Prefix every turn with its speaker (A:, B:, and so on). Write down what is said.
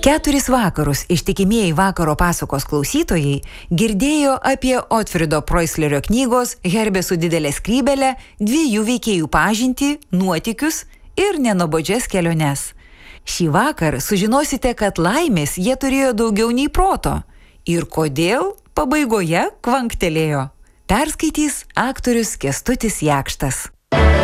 A: 4 vakarus ištikimieji vakaro pasakos klausytojai girdėjo apie Otfrido Proislerio knygos Herbė su didelė skrybelė 2 veikėjų pažintį, nuotykius ir nenuobodžias keliones. Šį vakar sužinosite, kad laimės jie turėjo daugiau nei proto ir kodėl pabaigoje kvanktelėjo. Perskaitys aktorius Kęstutis Jakštas.